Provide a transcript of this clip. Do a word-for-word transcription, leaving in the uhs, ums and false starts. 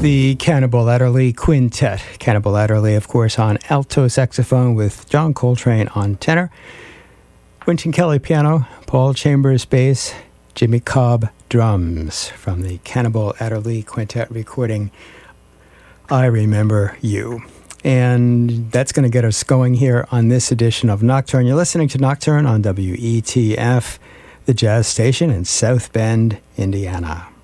The Cannibal Adderley Quintet. Cannibal Adderley, of course, on alto saxophone with John Coltrane on tenor. Wynton Kelly piano, Paul Chambers bass, Jimmy Cobb drums from the Cannibal Adderley Quintet recording I Remember You. And that's going to get us going here on this edition of Nocturne. You're listening to Nocturne on W E T F, the jazz station in South Bend, Indiana.